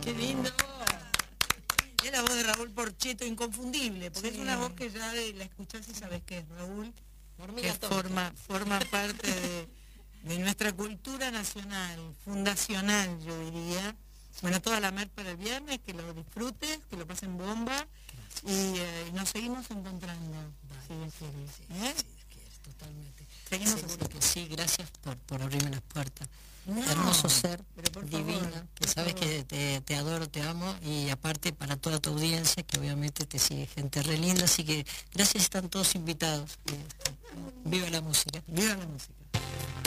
¡Qué lindo! Es la voz de Raúl Porcheto, inconfundible, porque es una voz que ya la escuchás y sabes que es Raúl, que forma parte de nuestra cultura nacional, fundacional, yo diría. Bueno, toda la mer para el viernes, que lo disfrutes, que lo pasen bomba, y nos seguimos encontrando. Sí, totalmente. Seguimos seguro que sí, gracias por abrirme las puertas. Hermoso ser, divina, que sabes que te adoro, te amo, y aparte para toda tu audiencia, que obviamente te sigue gente re linda, así que gracias, están todos invitados. Viva la música. Viva la música.